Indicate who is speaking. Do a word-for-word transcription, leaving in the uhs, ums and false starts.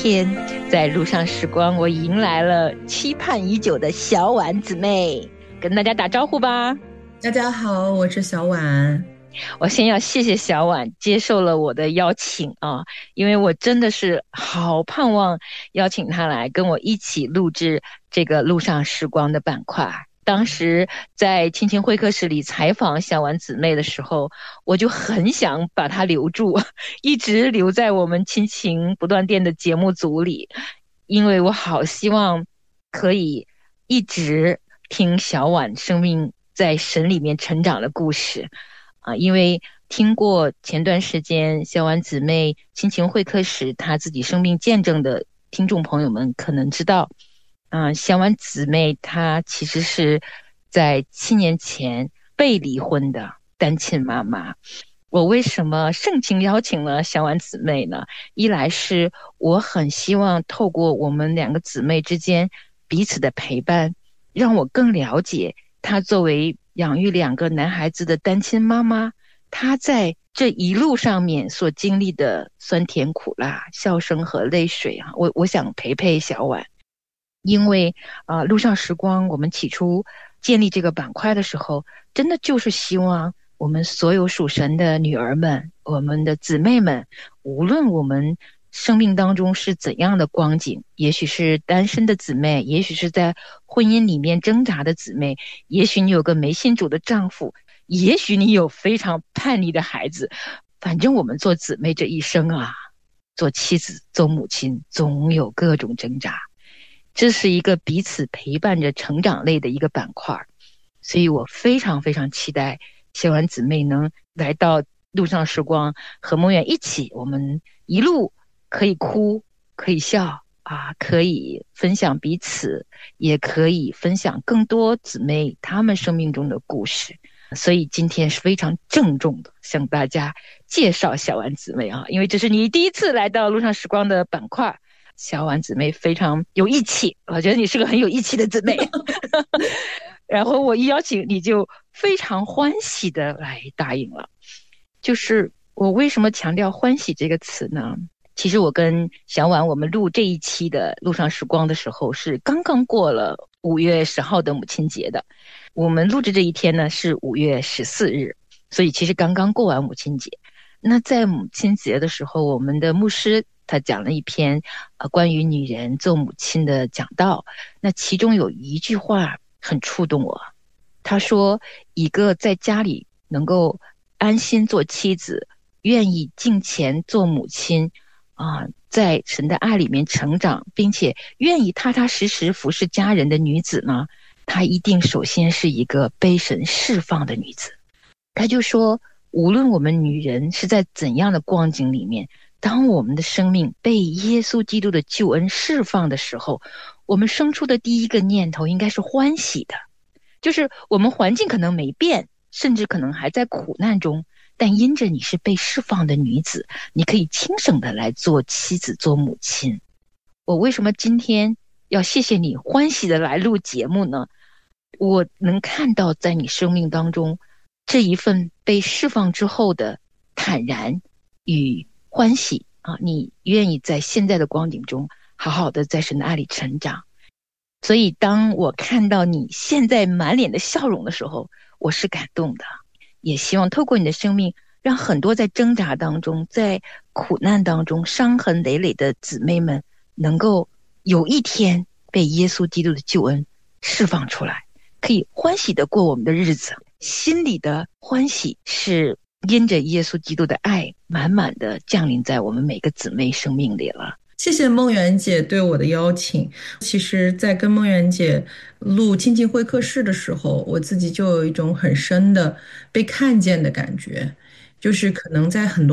Speaker 1: 天在路上时光，我迎来了期盼已久的小婉姊妹，跟大家打招呼吧。
Speaker 2: 大家好，我是小婉。
Speaker 1: 我先要谢谢小婉接受了我的邀请啊，因为我真的是好盼望邀请她来跟我一起录制这个路上时光的板块。当时在青青会客室里采访小婉姊妹的时候，我就很想把她留住，一直留在我们亲情不断电的节目组里，因为我好希望可以一直听小婉生命在神里面成长的故事。啊，因为听过前段时间小婉姊妹亲情会客时她自己生命见证的听众朋友们可能知道，啊，小婉姊妹她其实是在七年前被离婚的单亲妈妈。我为什么盛情邀请了小婉姊妹呢？一来是我很希望透过我们两个姊妹之间彼此的陪伴，让我更了解她作为养育两个男孩子的单亲妈妈，她在这一路上面所经历的酸甜苦辣、笑声和泪水啊，我我想陪陪小婉。因为啊、呃路上时光我们起初建立这个板块的时候，真的就是希望我们所有属神的女儿们，我们的姊妹们，无论我们生命当中是怎样的光景，也许是单身的姊妹，也许是在婚姻里面挣扎的姊妹，也许你有个没信主的丈夫，也许你有非常叛逆的孩子，反正我们做姊妹这一生啊，做妻子做母亲总有各种挣扎，这是一个彼此陪伴着成长类的一个板块，所以我非常非常期待小婉姊妹能来到路上时光，和梦远一起，我们一路可以哭，可以笑啊，可以分享彼此，也可以分享更多姊妹她们生命中的故事。所以今天是非常郑重的向大家介绍小婉姊妹啊，因为这是你第一次来到路上时光的板块。小婉姊妹非常有义气，我觉得你是个很有义气的姊妹。然后我一邀请你就非常欢喜的来答应了。就是我为什么强调欢喜这个词呢？其实我跟小婉我们录这一期的路上时光的时候，是刚刚过了五月十号的母亲节的。我们录制这一天呢是五月十四日，所以其实刚刚过完母亲节。那在母亲节的时候，我们的牧师他讲了一篇呃关于女人做母亲的讲道，那其中有一句话很触动我。他说，一个在家里能够安心做妻子，愿意敬虔做母亲啊，在神的爱里面成长，并且愿意踏踏实实服侍家人的女子呢，她一定首先是一个被神释放的女子。他就说，无论我们女人是在怎样的光景里面，当我们的生命被耶稣基督的救恩释放的时候，我们生出的第一个念头应该是欢喜的。就是我们环境可能没变，甚至可能还在苦难中，但因着你是被释放的女子，你可以轻省的来做妻子做母亲。我为什么今天要谢谢你欢喜的来录节目呢？我能看到在你生命当中这一份被释放之后的坦然与欢喜啊，你愿意在现在的光景中好好的在神的爱里成长。所以当我看到你现在满脸的笑容的时候，我是感动的，也希望透过你的生命，让很多在挣扎当中，在苦难当中伤痕累累的姊妹们，能够有一天被耶稣基督的救恩释放出来，可以欢喜的过我们的日子。心里的欢喜是因着耶稣基督的爱满满的降临在我们每个姊妹生命里了。
Speaker 2: 谢谢梦圆姐对我的邀请。其实，在跟梦圆姐录亲近会客室的时候，我自己就有一种很深的被看见的感觉，就是可能在很多